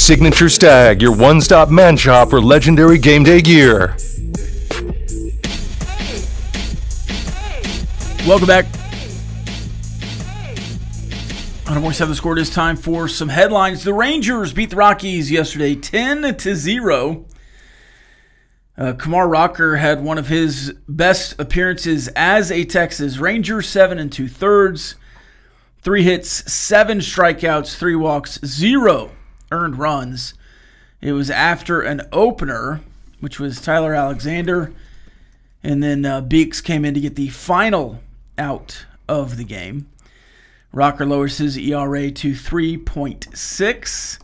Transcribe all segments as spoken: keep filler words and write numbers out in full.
Signature Stag, your one-stop man shop for legendary game day gear. Welcome back. On more seven score, this time for some headlines. The Rangers beat the Rockies yesterday ten to zero. Uh, Kumar Rocker had one of his best appearances as a Texas Ranger, seven and two thirds, three hits, seven strikeouts, three walks, zero earned runs. It was after an opener, which was Tyler Alexander, and then uh, Beeks came in to get the final out of the game. Rocker lowers his E R A to three point six,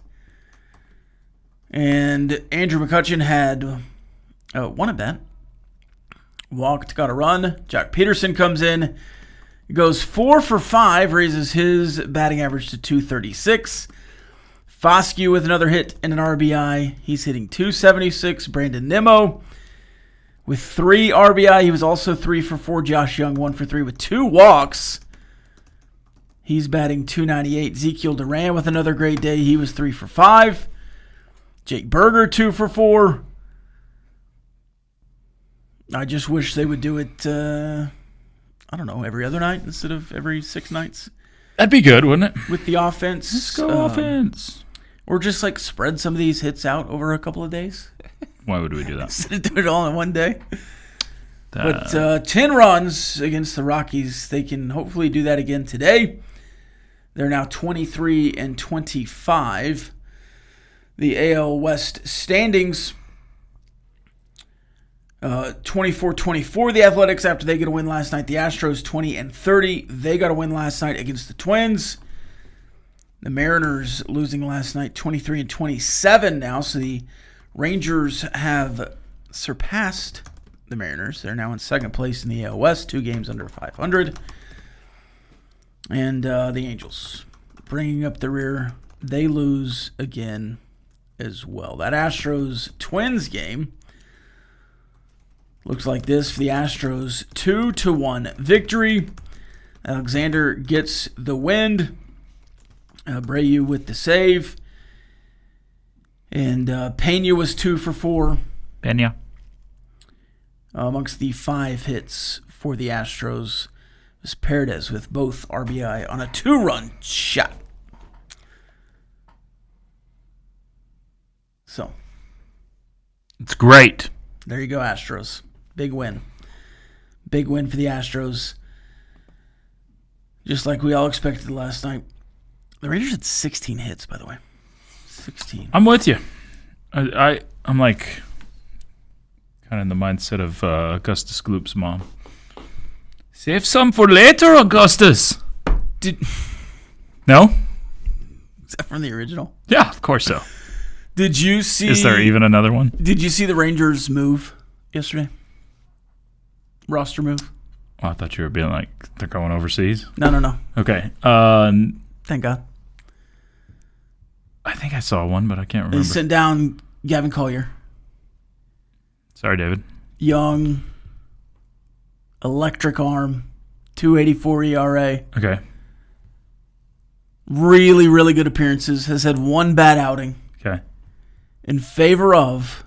and Andrew McCutchen had uh, one at bat. Walked, got a run. Jack Peterson comes in, goes four for five, raises his batting average to two thirty-six. Foscue with another hit and an R B I. He's hitting two seventy-six. Brandon Nimmo with three R B I. He was also three for four. Josh Young, one for three with two walks. He's batting two ninety-eight. Ezekiel Duran with another great day. He was three for five. Jake Berger, two for four. I just wish they would do it, uh, I don't know, every other night instead of every six nights. That'd be good, wouldn't it? With the offense. Let's go um, offense. Or just like spread some of these hits out over a couple of days. Why would we do that? Instead of doing it all in one day. Uh, But uh, ten runs against the Rockies. They can hopefully do that again today. They're now twenty-three and twenty-five. The A L West standings, uh, twenty-four twenty-four. The Athletics after they get a win last night. The Astros twenty and thirty. They got a win last night against the Twins. The Mariners losing last night, twenty-three and twenty-seven now. So the Rangers have surpassed the Mariners. They're now in second place in the A L West, two games under five hundred. And uh, the Angels bringing up the rear. They lose again as well. That Astros-Twins game looks like this for the Astros. two to one victory. Alexander gets the win. Uh, Abreu with the save. And uh, Pena was two for four. Pena. Uh, amongst the five hits for the Astros was Paredes with both R B I on a two-run shot. So. It's great. There you go, Astros. Big win. Big win for the Astros. Just like we all expected last night. The Rangers had sixteen hits, by the way. sixteen. I'm with you. I, I I'm like kind of in the mindset of uh, Augustus Gloop's mom. Save some for later, Augustus. Did No? Is that from the original? Yeah, of course so. Did you see? Is there even another one? Did you see the Rangers move yesterday? Roster move? Oh, I thought you were being like they're going overseas. No, no, no. Okay. Uh, Thank God. I think I saw one, but I can't They remember. sent down Gavin Collier. Sorry, David. Young, electric arm, two eighty-four E R A. Okay. Really, really good appearances. Has had one bad outing. Okay. In favor of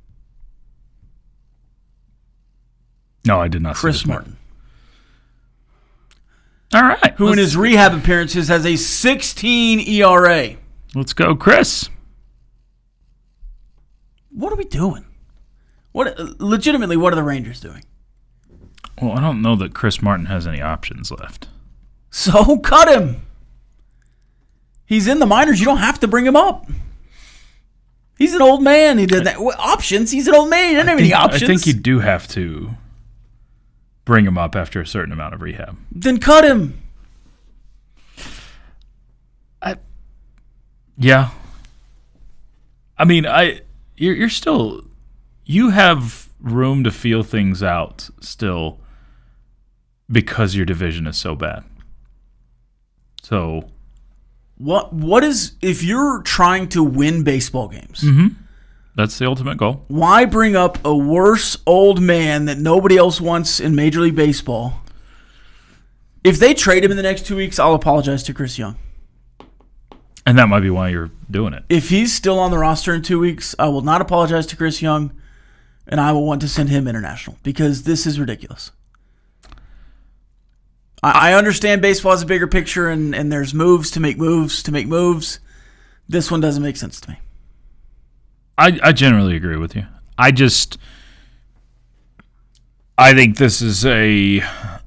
No, I did not see Chris this one. Martin. All right. Who in let's- his rehab appearances has a sixteen E R A. Let's go, Chris. What are we doing? What legitimately, what are the Rangers doing? Well, I don't know that Chris Martin has any options left. So cut him. He's in the minors. You don't have to bring him up. He's an old man. He did that. What options? He's an old man. He doesn't I have think, any options. I think you do have to bring him up after a certain amount of rehab. Then cut him. Yeah. I mean, I you're, you're still you have room to feel things out still because your division is so bad. So What? What is if you're trying to win baseball games? mhm, that's the ultimate goal. Why bring up a worse old man that nobody else wants in Major League Baseball? If they trade him in the next two weeks, I'll apologize to Chris Young. And that might be why you're doing it. If he's still on the roster in two weeks, I will not apologize to Chris Young, and I will want to send him international because this is ridiculous. I, I understand baseball is a bigger picture, and, and there's moves to make moves to make moves. This one doesn't make sense to me. I, I generally agree with you. I just, I think this is a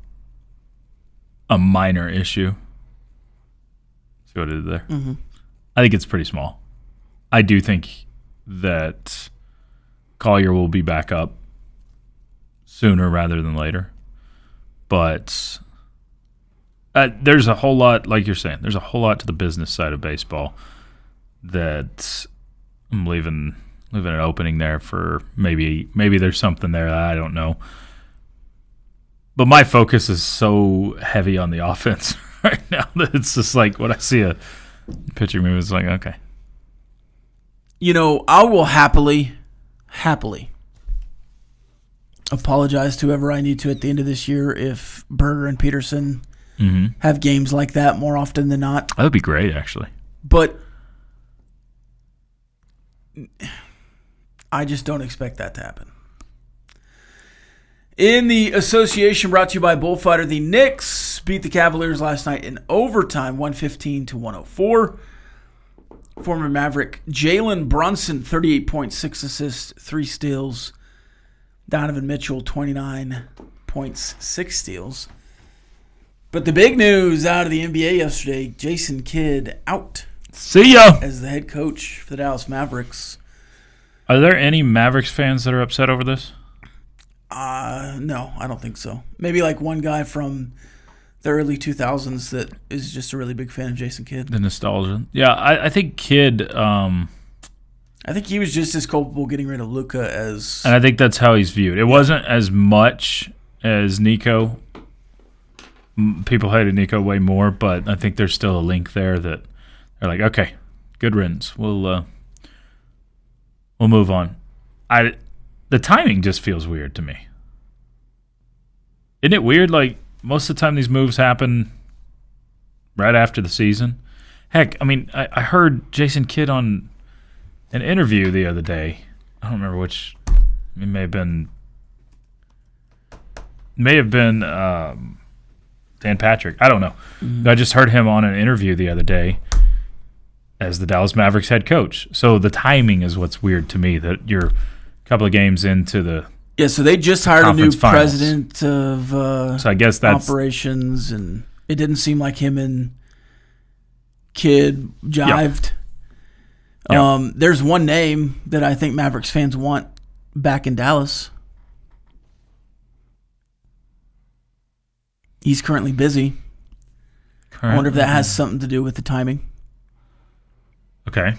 a minor issue. See what I did there? Mm-hmm. I think it's pretty small. I do think that Collier will be back up sooner rather than later. But uh, there's a whole lot, like you're saying, there's a whole lot to the business side of baseball that I'm leaving leaving an opening there for maybe maybe there's something there that I don't know. But my focus is so heavy on the offense right now that it's just like when I see a pitcher move, it's like, okay. You know, I will happily, happily apologize to whoever I need to at the end of this year if Berger and Peterson Mm-hmm. have games like that more often than not. That would be great, actually. But I just don't expect that to happen. In the association brought to you by Bullfighter, the Knicks beat the Cavaliers last night in overtime, one fifteen to one oh four. Former Maverick Jalen Brunson, thirty-eight point six assists, three steals. Donovan Mitchell, twenty-nine points, six steals. But the big news out of the N B A yesterday, Jason Kidd out. See ya! As the head coach for the Dallas Mavericks. Are there any Mavericks fans that are upset over this? Uh, no, I don't think so. Maybe like one guy from the early two thousands that is just a really big fan of Jason Kidd. The nostalgia. Yeah, I, I think Kidd, um, I think he was just as culpable getting rid of Luka as... and I think that's how he's viewed. It wasn't as much as Nico. M- People hated Nico way more, but I think there's still a link there that they're like, okay, good riddance. We'll uh, we'll move on. I the timing just feels weird to me. Isn't it weird? Like most of the time, these moves happen right after the season. Heck, I mean, I, I heard Jason Kidd on an interview the other day. I don't remember which. It may have been. May have been. Um, Dan Patrick. I don't know. Mm-hmm. I just heard him on an interview the other day as the Dallas Mavericks head coach. So the timing is what's weird to me, that you're a couple of games into the Yeah, so they just hired a new conference finals. president of uh, So I guess that's operations, and it didn't seem like him and Kidd jived. Yep. Um, there's one name that I think Mavericks fans want back in Dallas. He's currently busy. currently. I wonder if that has something to do with the timing. Okay.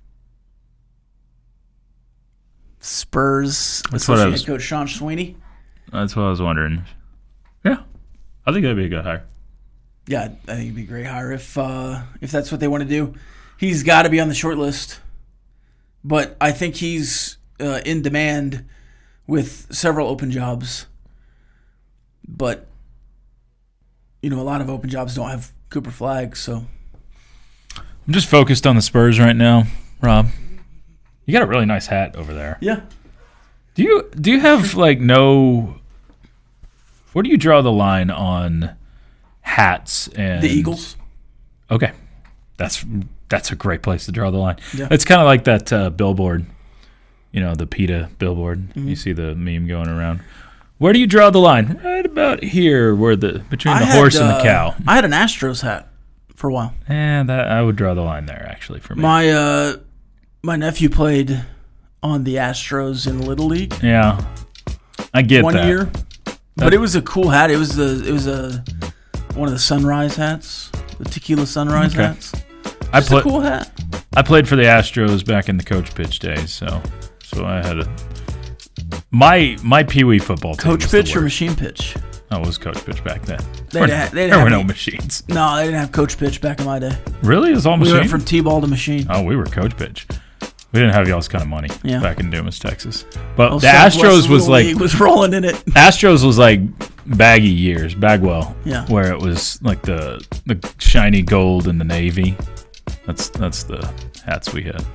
Spurs That's what I associate was- coach Sean Sweeney. That's what I was wondering. Yeah. I think that'd be a good hire. Yeah, I think it'd be a great hire if uh, if that's what they want to do. He's got to be on the short list, but I think he's uh, in demand with several open jobs. But you know, a lot of open jobs don't have Cooper Flagg, so I'm just focused on the Spurs right now, Rob. You got a really nice hat over there. yeah. Do you do you have like no? Where do you draw the line on hats and The Eagles. Okay, that's that's a great place to draw the line. Yeah. It's kind of like that uh, billboard, you know, the PETA billboard. Mm-hmm. You see the meme going around. Where do you draw the line? Right about here, where the between I the had, horse and uh, the cow. I had an Astros hat for a while. And that I would draw the line there actually for me. My uh, my nephew played on the Astros in Little League yeah, I get one that. year, but it was a cool hat. It was the it was a one of the Sunrise hats, the Tequila Sunrise Okay. hats. I Just put a cool hat. I played for the Astros back in the coach pitch days, so so I had a my my Pee Wee football team Coach was the pitch or worst. machine pitch? Oh, it was coach pitch back then. They There, didn't ha- they didn't there were have no any- machines. No, they didn't have coach pitch back in my day. Really, it was all We machine. went from T-ball to machine. oh, we were coach pitch. We didn't have y'all's kind of money Yeah. back in Dumas, Texas. But Oh, the Southwest Astros was Little like League was rolling in it. Astros was like baggy years, Bagwell. Yeah. Where it was like the the shiny gold and the navy. That's that's the hats we hit.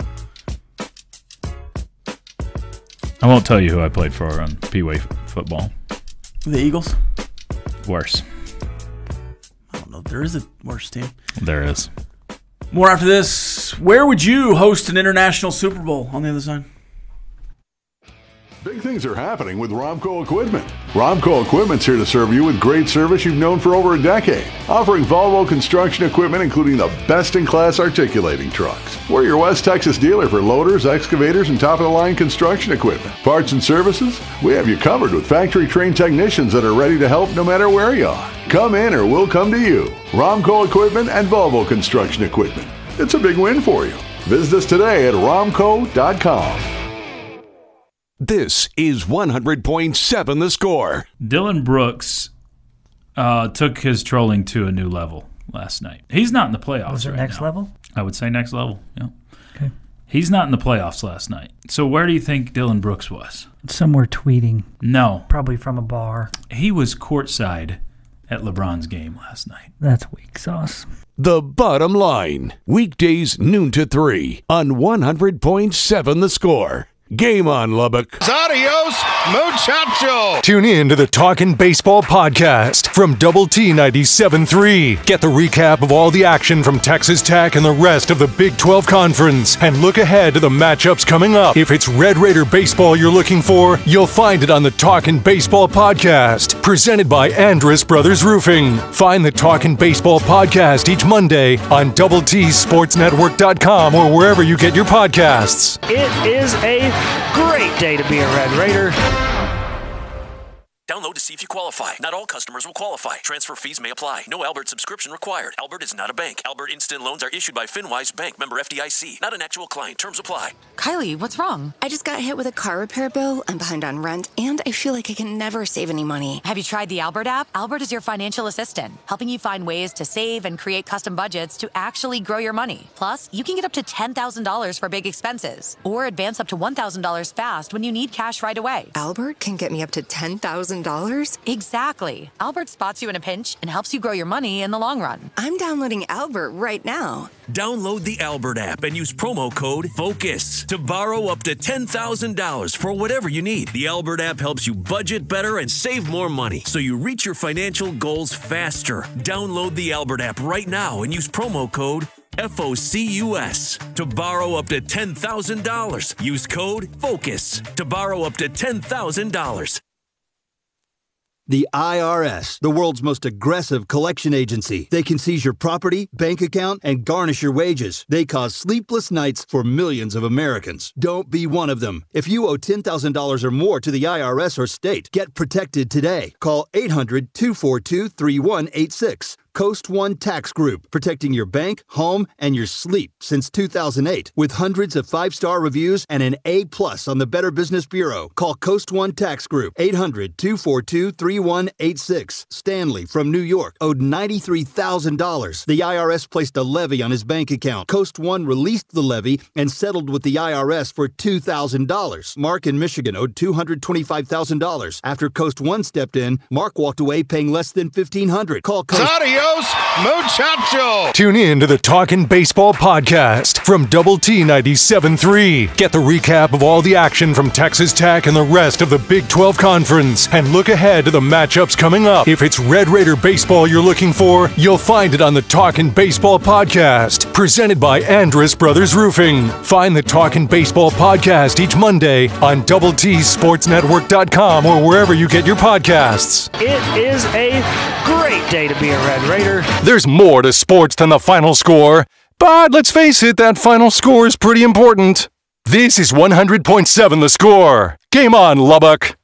I won't tell you who I played for on P-Way f- football. The Eagles? Worse. I don't know. There is a worse team. There is. More after this. Where would you host an international Super Bowl on the other side? Big things are happening with Romco Equipment. Romco Equipment's here to serve you with great service you've known for over a decade, offering Volvo construction equipment including the best-in-class articulating trucks. We're your West Texas dealer for loaders, excavators, and top-of-the-line construction equipment. Parts and services? We have you covered with factory-trained technicians that are ready to help no matter where you are. Come in or we'll come to you. Romco Equipment and Volvo construction equipment. It's a big win for you. Visit us today at romco dot com. This is one hundred point seven The Score. Dylan Brooks uh, took his trolling to a new level last night. He's not in the playoffs Was it right next now. level? I would say next level, yeah. Okay. He's not in the playoffs last night. So where do you think Dylan Brooks was? Somewhere tweeting. No. Probably from a bar. He was courtside at LeBron's game last night. That's weak sauce. The Bottom Line. Weekdays noon to three on one hundred point seven The Score. Game on, Lubbock. Adios, muchacho. Tune in to the Talkin' Baseball podcast from Double T ninety-seven point three. Get the recap of all the action from Texas Tech and the rest of the Big twelve Conference. And look ahead to the matchups coming up. If it's Red Raider baseball you're looking for, you'll find it on the Talkin' Baseball podcast, presented by Andrus Brothers Roofing. Find the Talkin' Baseball podcast each Monday on double T sports network dot com or wherever you get your podcasts. It is a great day to be a Red Raider. Download to see if you qualify. Not all customers will qualify. Transfer fees may apply. No Albert subscription required. Albert is not a bank. Albert Instant Loans are issued by FinWise Bank, member F D I C. Not an actual client. Terms apply. Kylie, what's wrong? I just got hit with a car repair bill. I'm behind on rent, and I feel like I can never save any money. Have you tried the Albert app? Albert is your financial assistant, helping you find ways to save and create custom budgets to actually grow your money. Plus, you can get up to ten thousand dollars for big expenses, or advance up to one thousand dollars fast when you need cash right away. Albert can get me up to ten thousand dollars? Exactly. Albert spots you in a pinch and helps you grow your money in the long run. I'm downloading Albert right now. Download the Albert app and use promo code FOCUS to borrow up to ten thousand dollars for whatever you need. The Albert app helps you budget better and save more money so you reach your financial goals faster. Download the Albert app right now and use promo code FOCUS to borrow up to ten thousand dollars. Use code FOCUS to borrow up to ten thousand dollars. The I R S, the world's most aggressive collection agency. They can seize your property, bank account, and garnish your wages. They cause sleepless nights for millions of Americans. Don't be one of them. If you owe ten thousand dollars or more to the I R S or state, get protected today. Call eight hundred, two four two, three one eight six. Coast One Tax Group, protecting your bank, home, and your sleep since two thousand eight. With hundreds of five-star reviews and an A plus on the Better Business Bureau. Call Coast One Tax Group, eight hundred, two four two, three one eight six. Stanley from New York owed ninety-three thousand dollars. The I R S placed a levy on his bank account. Coast One released the levy and settled with the I R S for two thousand dollars. Mark in Michigan owed two hundred twenty-five thousand dollars. After Coast One stepped in, Mark walked away paying less than fifteen hundred dollars. Call Coast... Adios, muchacho. Tune in to the Talkin' Baseball podcast from Double T ninety-seven point three. Get the recap of all the action from Texas Tech and the rest of the Big twelve Conference. And look ahead to the matchups coming up. If it's Red Raider baseball you're looking for, you'll find it on the Talkin' Baseball podcast, presented by Andrus Brothers Roofing. Find the Talkin' Baseball podcast each Monday on double T sports network dot com or wherever you get your podcasts. It is a great day to be a Red Raider. There's more to sports than the final score, but let's face it, that final score is pretty important. This is one hundred point seven The Score. Game on, Lubbock.